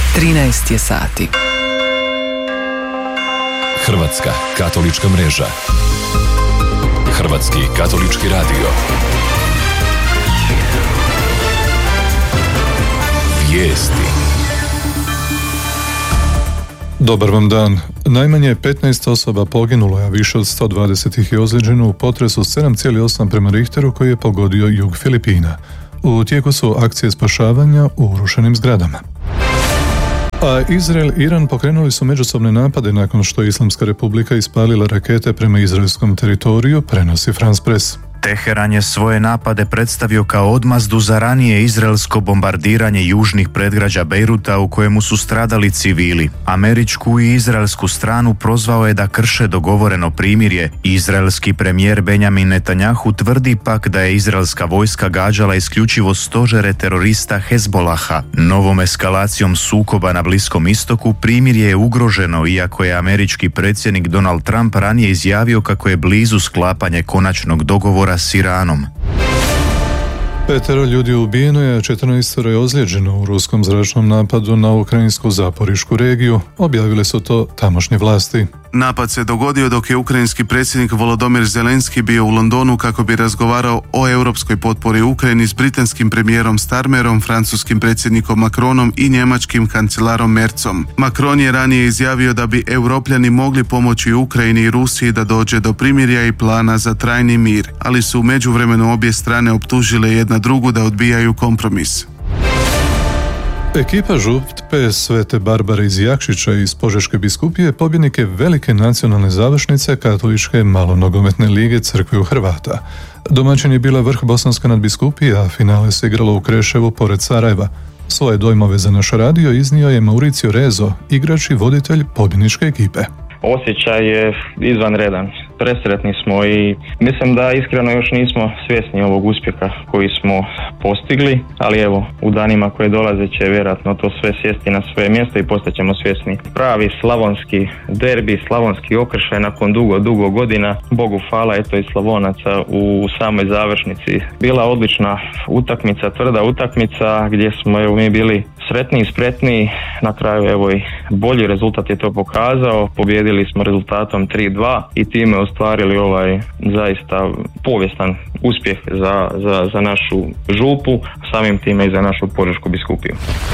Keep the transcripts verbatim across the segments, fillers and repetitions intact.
trinaest je sati. Hrvatska katolička mreža. Hrvatski katolički radio. Vijesti. Dobar vam dan. Najmanje petnaest osoba poginulo, a više od sto dvadeset ih je ozlijeđeno u potresu sedam zarez osam prema Richteru koji je pogodio jug Filipina. U tijeku su akcije spašavanja u urušenim zgradama. A Izrael i Iran pokrenuli su međusobne napade nakon što je Islamska republika ispalila rakete prema izraelskom teritoriju, prenosi France Press. Teheran je svoje napade predstavio kao odmazdu za ranije izraelsko bombardiranje južnih predgrađa Bejruta u kojemu su stradali civili. Američku i izraelsku stranu prozvao je da krše dogovoreno primirje. Izraelski premijer Benjamin Netanjahu tvrdi pak da je izraelska vojska gađala isključivo stožere terorista Hezbolaha. Novom eskalacijom sukoba na Bliskom istoku primirje je ugroženo, iako je američki predsjednik Donald Trump ranije izjavio kako je blizu sklapanje konačnog dogovora s Iranom. Petero ljudi ubijeno je, a četrnaestoro je ozlijeđeno u ruskom zračnom napadu na ukrajinsku Zaporišku regiju, objavile su to tamošnje vlasti. Napad se dogodio dok je ukrajinski predsjednik Volodymyr Zelenski bio u Londonu kako bi razgovarao o europskoj potpori Ukrajini s britanskim premijerom Starmerom, francuskim predsjednikom Macronom i njemačkim kancelarom Merzom. Macron je ranije izjavio da bi Europljani mogli pomoći Ukrajini i Rusiji da dođe do primirja i plana za trajni mir, ali su u međuvremenu obje strane optužile jedna drugu da odbijaju kompromis. Ekipa župe Svete Barbare iz Jakšića iz Požeške biskupije pobjednike velike nacionalne završnice katoličke malonogometne lige Crkve u Hrvata. Domaćin je bila Vrh Bosanska nadbiskupija, a finale se igralo u Kreševu pored Sarajeva. Svoje dojmove za naš radio iznio je Mauricio Rezo, igrač i voditelj pobjedničke ekipe. Osjećaj je izvanredan. Presretni smo i mislim da iskreno još nismo svjesni ovog uspjeha koji smo postigli, ali evo, u danima koje dolaze će vjerojatno to sve sjesti na svoje mjesto i postaćemo svjesni. Pravi slavonski derbi, slavonski okršaj nakon dugo, dugo godina. Bogu hvala, eto i Slavonaca u samoj završnici. Bila odlična utakmica, tvrda utakmica gdje smo evo, mi bili sretni i spretni. Na kraju evo i bolji rezultat je to pokazao. Pobjedili smo rezultatom tri dva i time ostvarili ovaj zaista povijestan uspjeh za, za, za našu župu, samim time i za našu Požešku biskupiju.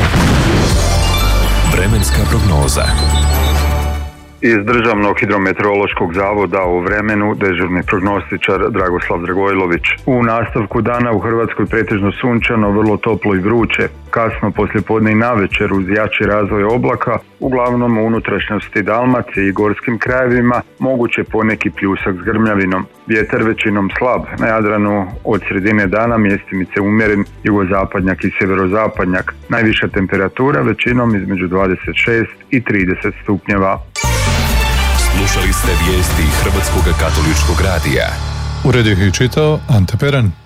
Vremenska prognoza. Iz Državnog hidrometeorološkog zavoda o vremenu dežurni prognostičar Dragoslav Dragojlović. U nastavku dana u Hrvatskoj pretežno sunčano, vrlo toplo i vruće. Kasno poslijepodne i navečer uz jači razvoj oblaka, uglavnom u unutrašnjosti Dalmacije i gorskim krajevima, moguće poneki pljusak s grmljavinom. Vjetar većinom slab, na Jadranu od sredine dana mjestimice umjeren, jugozapadnjak i sjeverozapadnjak. Najviša temperatura većinom između dvadeset šest i trideset stupnjeva. Slušali ste vijesti Hrvatskog katoličkog radija. Uredio ih i čitao Ante Peran.